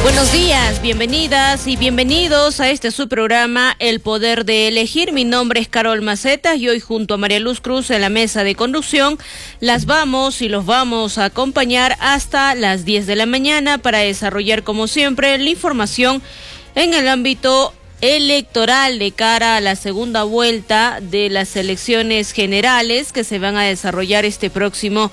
Buenos días, bienvenidas y bienvenidos a este su programa El Poder de Elegir. Mi nombre es Carol Macetas y hoy junto a María Luz Cruz en la mesa de conducción los vamos a acompañar hasta las 10 de la mañana para desarrollar como siempre la información en el ámbito electoral de cara a la segunda vuelta de las elecciones generales que se van a desarrollar este próximo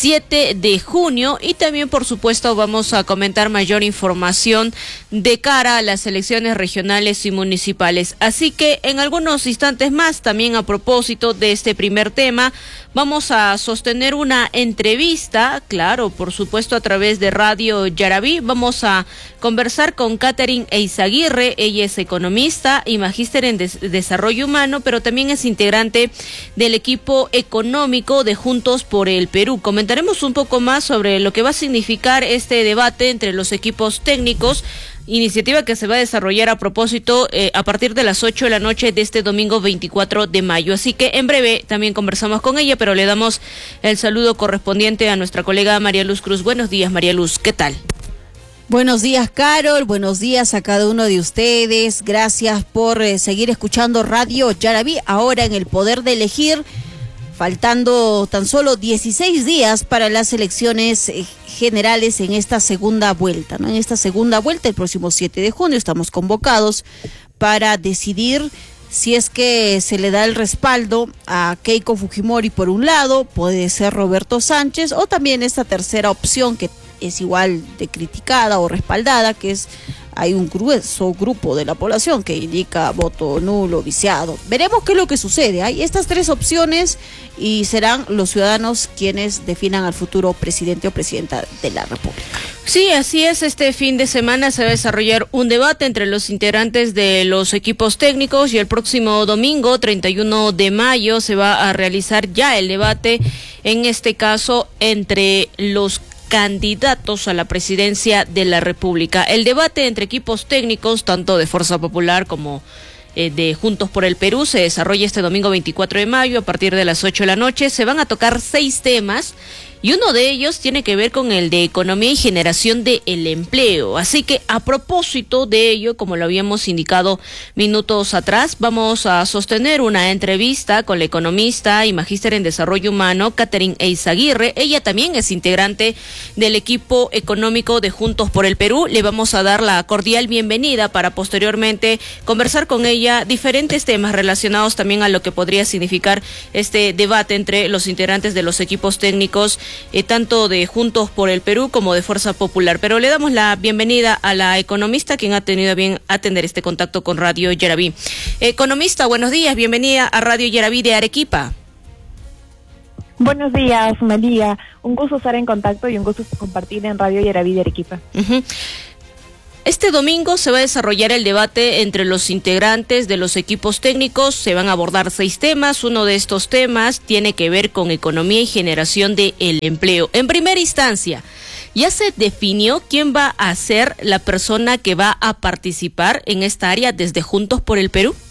7 de junio y también por supuesto vamos a comentar mayor información de cara a las elecciones regionales y municipales. Así que en algunos instantes más, también a propósito de este primer tema, vamos a sostener una entrevista, claro, por supuesto a través de Radio Yarabí. Vamos a conversar con Catherine Eizaguirre. Ella es economista y magíster en desarrollo humano, pero también es integrante del equipo económico de Juntos por el Perú. Comentaremos un poco más sobre lo que va a significar este debate entre los equipos técnicos, iniciativa que se va a desarrollar a propósito a partir de las 8 de la noche de este domingo 24 de mayo. Así que en breve también conversamos con ella, pero le damos el saludo correspondiente a nuestra colega María Luz Cruz. Buenos días, María Luz, ¿qué tal? Buenos días, Carol, buenos días a cada uno de ustedes. Gracias por seguir escuchando Radio Yarabí, ahora en El Poder de Elegir, faltando tan solo 16 días para las elecciones generales en esta segunda vuelta, ¿no? En esta segunda vuelta, el próximo 7 de junio, estamos convocados para decidir si es que se le da el respaldo a Keiko Fujimori por un lado, puede ser Roberto Sánchez, o también esta tercera opción que es igual de criticada o respaldada, que es hay un grueso grupo de la población que indica voto nulo, viciado. Veremos qué es lo que sucede. Hay estas tres opciones y serán los ciudadanos quienes definan al futuro presidente o presidenta de la República. Sí, así es. Este fin de semana se va a desarrollar un debate entre los integrantes de los equipos técnicos y el próximo domingo, 31 de mayo, se va a realizar ya el debate, en este caso, entre los candidatos a la presidencia de la República. El debate entre equipos técnicos, tanto de Fuerza Popular como de Juntos por el Perú, se desarrolla este domingo 24 de mayo a partir de las 8 de la noche. Se van a tocar 6 temas y uno de ellos tiene que ver con el de economía y generación de el empleo. Así que a propósito de ello, como lo habíamos indicado minutos atrás, vamos a sostener una entrevista con la economista y magíster en desarrollo humano, Catherine Eizaguirre. Ella también es integrante del equipo económico de Juntos por el Perú. Le vamos a dar la cordial bienvenida para posteriormente conversar con ella diferentes temas relacionados también a lo que podría significar este debate entre los integrantes de los equipos técnicos, tanto de Juntos por el Perú como de Fuerza Popular. Pero le damos la bienvenida a la economista, quien ha tenido a bien atender este contacto con Radio Yarabí. Economista, buenos días, bienvenida a Radio Yarabí de Arequipa. Buenos días, María. Un gusto estar en contacto y un gusto compartir en Radio Yarabí de Arequipa. Este domingo se va a desarrollar el debate entre los integrantes de los equipos técnicos. Se van a abordar 6 temas. Uno de estos temas tiene que ver con economía y generación de el empleo. En primera instancia, ¿ya se definió quién va a ser la persona que va a participar en esta área desde Juntos por el Perú?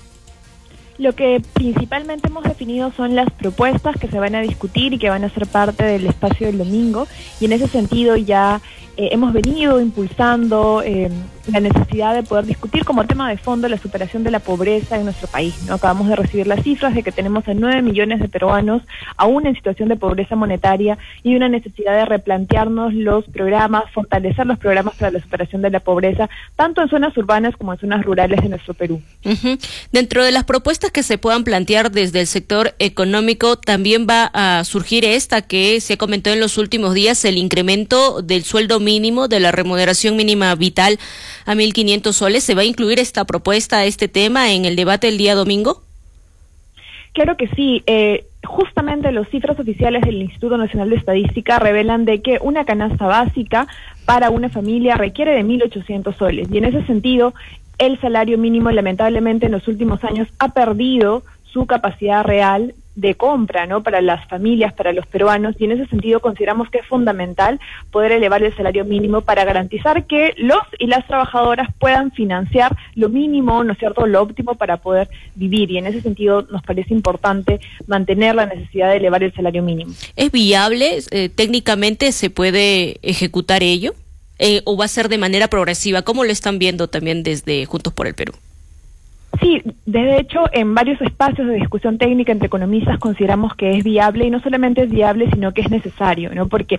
Lo que principalmente hemos definido son las propuestas que se van a discutir y que van a ser parte del espacio del domingo, y en ese sentido ya hemos venido impulsando la necesidad de poder discutir como tema de fondo la superación de la pobreza en nuestro país, ¿no? Acabamos de recibir las cifras de que tenemos a 9 millones de peruanos aún en situación de pobreza monetaria y una necesidad de replantearnos los programas, fortalecer los programas para la superación de la pobreza, tanto en zonas urbanas como en zonas rurales de nuestro Perú. Dentro de las propuestas que se puedan plantear desde el sector económico, también va a surgir esta que se comentó en los últimos días, el incremento del sueldo mínimo, de la remuneración mínima vital a 1.500 soles. ¿Se va a incluir esta propuesta, este tema, en el debate el día domingo? Claro que sí. Justamente las cifras oficiales del Instituto Nacional de Estadística revelan de que una canasta básica para una familia requiere de 1.800 soles. Y en ese sentido, el salario mínimo lamentablemente en los últimos años ha perdido su capacidad real de compra, ¿no?, para las familias, para los peruanos, y en ese sentido consideramos que es fundamental poder elevar el salario mínimo para garantizar que los y las trabajadoras puedan financiar lo mínimo, ¿no es cierto?, lo óptimo para poder vivir, y en ese sentido nos parece importante mantener la necesidad de elevar el salario mínimo. ¿Es viable? ¿Técnicamente se puede ejecutar ello? o va a ser de manera progresiva? ¿Cómo lo están viendo también desde Juntos por el Perú? Sí, de hecho, en varios espacios de discusión técnica entre economistas consideramos que es viable, y no solamente es viable, sino que es necesario, ¿no? Porque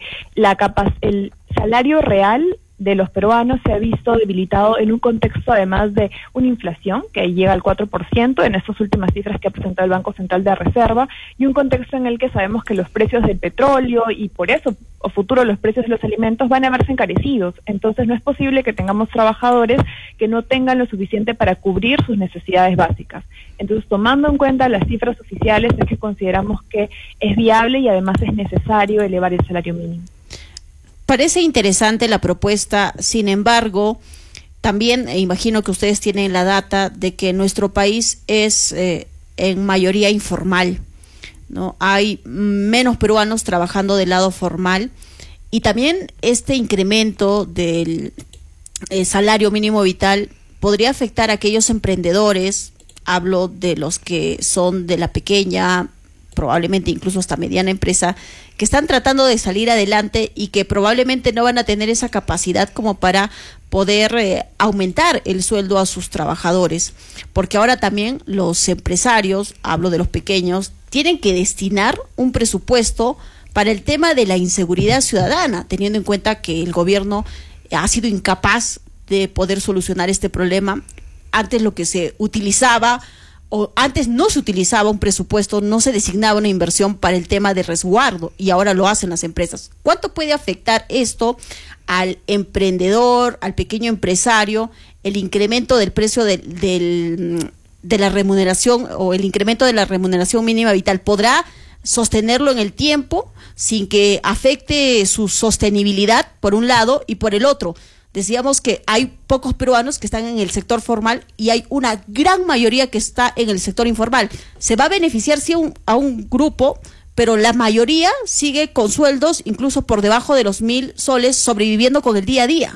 el salario real de los peruanos se ha visto debilitado en un contexto además de una inflación que llega al 4% en estas últimas cifras que ha presentado el Banco Central de Reserva, y un contexto en el que sabemos que los precios del petróleo y por eso o futuro los precios de los alimentos van a verse encarecidos. Entonces no es posible que tengamos trabajadores que no tengan lo suficiente para cubrir sus necesidades básicas. Entonces, tomando en cuenta las cifras oficiales, es que consideramos que es viable y además es necesario elevar el salario mínimo. Parece interesante la propuesta, sin embargo, también imagino que ustedes tienen la data de que nuestro país es en mayoría informal, ¿no? Hay menos peruanos trabajando del lado formal, y también este incremento del salario mínimo vital podría afectar a aquellos emprendedores, hablo de los que son de la pequeña, probablemente incluso hasta mediana empresa, que están tratando de salir adelante y que probablemente no van a tener esa capacidad como para poder aumentar el sueldo a sus trabajadores, porque ahora también los empresarios, hablo de los pequeños, tienen que destinar un presupuesto para el tema de la inseguridad ciudadana, teniendo en cuenta que el gobierno ha sido incapaz de poder solucionar este problema. Antes lo que se utilizaba, o antes no se utilizaba un presupuesto, no se designaba una inversión para el tema de resguardo, y ahora lo hacen las empresas. ¿Cuánto puede afectar esto al emprendedor, al pequeño empresario, el incremento del precio de la remuneración o el incremento de la remuneración mínima vital? ¿Podrá sostenerlo en el tiempo sin que afecte su sostenibilidad por un lado, y por el otro? Decíamos que hay pocos peruanos que están en el sector formal y hay una gran mayoría que está en el sector informal. Se va a beneficiar sí a un grupo, pero la mayoría sigue con sueldos incluso por debajo de los 1,000 soles, sobreviviendo con el día a día.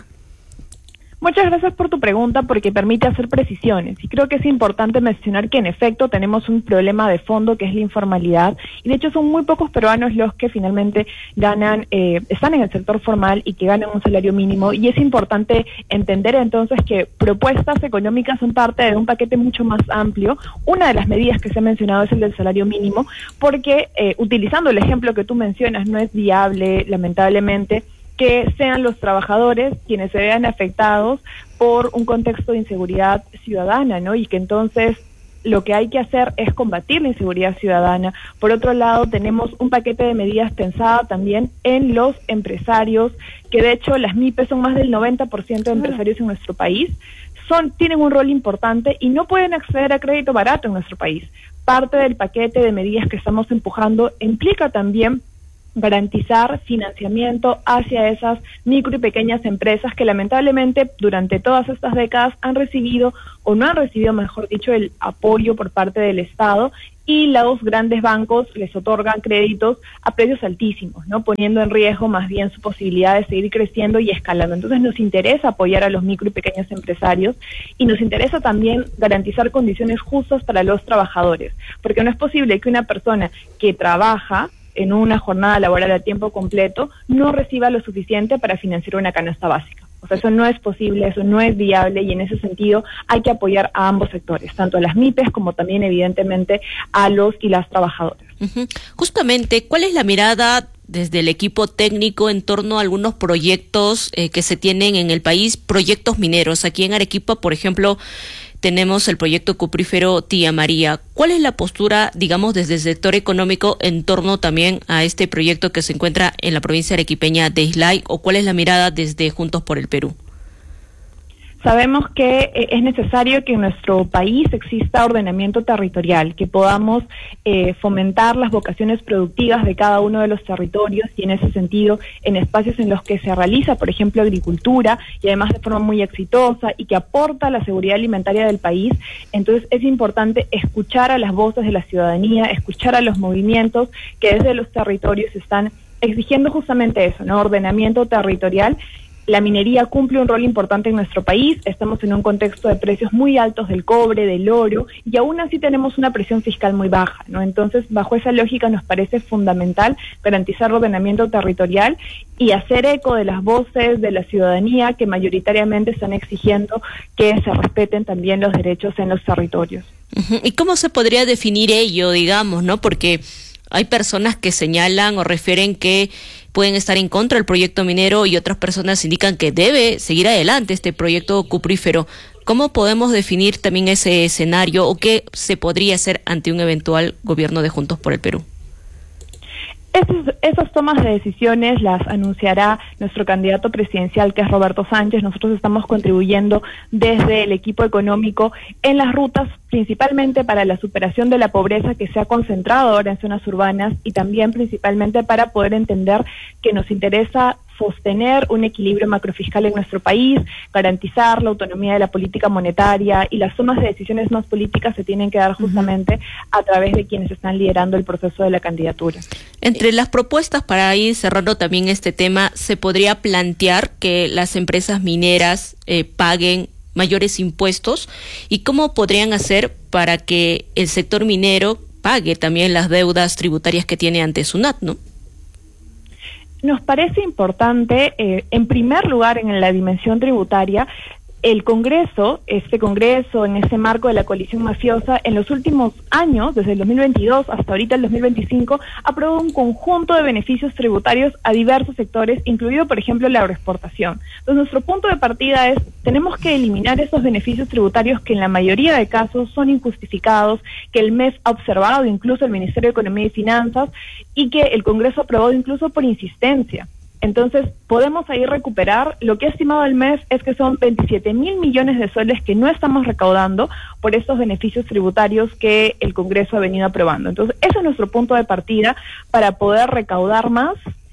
Muchas gracias por tu pregunta, porque permite hacer precisiones, y creo que es importante mencionar que en efecto tenemos un problema de fondo, que es la informalidad, y de hecho son muy pocos peruanos los que finalmente ganan, están en el sector formal y que ganan un salario mínimo, y es importante entender entonces que propuestas económicas son parte de un paquete mucho más amplio. Una de las medidas que se ha mencionado es el del salario mínimo, porque utilizando el ejemplo que tú mencionas, no es viable, lamentablemente, que sean los trabajadores quienes se vean afectados por un contexto de inseguridad ciudadana, ¿no? Y que entonces lo que hay que hacer es combatir la inseguridad ciudadana. Por otro lado, tenemos un paquete de medidas pensada también en los empresarios, que de hecho las MIPYMES son más del 90% de empresarios en nuestro país, tienen un rol importante y no pueden acceder a crédito barato en nuestro país. Parte del paquete de medidas que estamos empujando implica también garantizar financiamiento hacia esas micro y pequeñas empresas que lamentablemente durante todas estas décadas han recibido, o no han recibido, mejor dicho, el apoyo por parte del Estado, y los grandes bancos les otorgan créditos a precios altísimos, ¿no? Poniendo en riesgo más bien su posibilidad de seguir creciendo y escalando. Entonces nos interesa apoyar a los micro y pequeños empresarios, y nos interesa también garantizar condiciones justas para los trabajadores, porque no es posible que una persona que trabaja en una jornada laboral a tiempo completo no reciba lo suficiente para financiar una canasta básica. O sea, eso no es posible, eso no es viable, y en ese sentido hay que apoyar a ambos sectores, tanto a las MIPYMES como también evidentemente a los y las trabajadoras. Justamente, ¿cuál es la mirada desde el equipo técnico en torno a algunos proyectos que se tienen en el país, proyectos mineros? Aquí en Arequipa, por ejemplo, tenemos el proyecto cuprífero Tía María. ¿Cuál es la postura, digamos, desde el sector económico en torno también a este proyecto que se encuentra en la provincia arequipeña de Islay, o cuál es la mirada desde Juntos por el Perú? Sabemos que es necesario que en nuestro país exista ordenamiento territorial, que podamos fomentar las vocaciones productivas de cada uno de los territorios, y en ese sentido, en espacios en los que se realiza, por ejemplo, agricultura, y además de forma muy exitosa, y que aporta a la seguridad alimentaria del país. Entonces es importante escuchar a las voces de la ciudadanía, escuchar a los movimientos que desde los territorios están exigiendo justamente eso, ¿no? Ordenamiento territorial. La minería cumple un rol importante en nuestro país, estamos en un contexto de precios muy altos del cobre, del oro, y aún así tenemos una presión fiscal muy baja, ¿no? Entonces, bajo esa lógica nos parece fundamental garantizar el ordenamiento territorial y hacer eco de las voces de la ciudadanía que mayoritariamente están exigiendo que se respeten también los derechos en los territorios. ¿Y cómo se podría definir ello, digamos, no? Porque hay personas que señalan o refieren que pueden estar en contra del proyecto minero y otras personas indican que debe seguir adelante este proyecto cuprífero. ¿Cómo podemos definir también ese escenario o qué se podría hacer ante un eventual gobierno de Juntos por el Perú? Esas tomas de decisiones las anunciará nuestro candidato presidencial, que es Roberto Sánchez. Nosotros estamos contribuyendo desde el equipo económico en las rutas, principalmente para la superación de la pobreza que se ha concentrado ahora en zonas urbanas y también principalmente para poder entender que nos interesa sostener un equilibrio macrofiscal en nuestro país, garantizar la autonomía de la política monetaria, y las tomas de decisiones más políticas se tienen que dar justamente a través de quienes están liderando el proceso de la candidatura. Entre las propuestas, para ir cerrando también este tema, se podría plantear que las empresas mineras paguen mayores impuestos, y cómo podrían hacer para que el sector minero pague también las deudas tributarias que tiene ante SUNAT, ¿no? Nos parece importante, en primer lugar, en la dimensión tributaria, el Congreso, en ese marco de la coalición mafiosa, en los últimos años, desde el 2022 hasta ahorita el 2025, aprobó un conjunto de beneficios tributarios a diversos sectores, incluido, por ejemplo, la agroexportación. Entonces, nuestro punto de partida es, tenemos que eliminar esos beneficios tributarios que en la mayoría de casos son injustificados, que el MEF ha observado, incluso el Ministerio de Economía y Finanzas, y que el Congreso ha aprobado incluso por insistencia. Entonces, podemos ahí recuperar. Lo que ha estimado el MEF es que son 27.000 millones de soles que no estamos recaudando por estos beneficios tributarios que el Congreso ha venido aprobando. Entonces, ese es nuestro punto de partida para poder recaudar más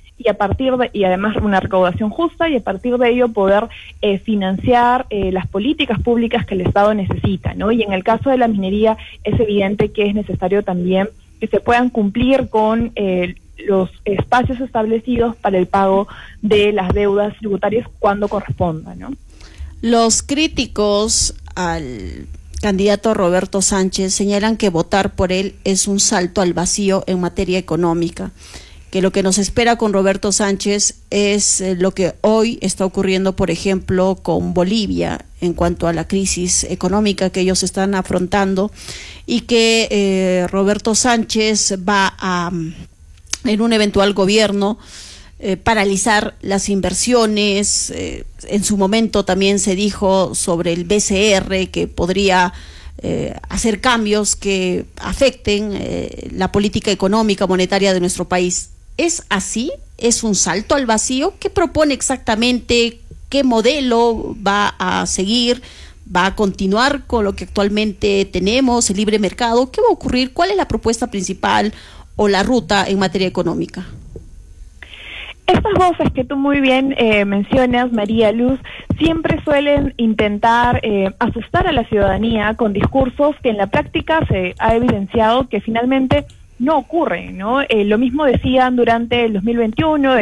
y además una recaudación justa, y a partir de ello poder financiar las políticas públicas que el Estado necesita, ¿no? Y en el caso de la minería es evidente que es necesario también que se puedan cumplir con los espacios establecidos para el pago de las deudas tributarias cuando corresponda, ¿no? Los críticos al candidato Roberto Sánchez señalan que votar por él es un salto al vacío en materia económica, que lo que nos espera con Roberto Sánchez es lo que hoy está ocurriendo, por ejemplo, con Bolivia en cuanto a la crisis económica que ellos están afrontando, y que Roberto Sánchez va a, en un eventual gobierno, paralizar las inversiones. En su momento también se dijo sobre el BCR que podría hacer cambios que afecten la política económica monetaria de nuestro país. ¿Es así? ¿Es un salto al vacío? ¿Qué propone exactamente? ¿Qué modelo va a seguir? ¿Va a continuar con lo que actualmente tenemos, el libre mercado? ¿Qué va a ocurrir? ¿Cuál es la propuesta principal o la ruta en materia económica? Estas voces que tú muy bien mencionas, María Luz, siempre suelen intentar asustar a la ciudadanía con discursos que en la práctica se ha evidenciado que finalmente no ocurren, ¿no? Lo mismo decían durante el 2021,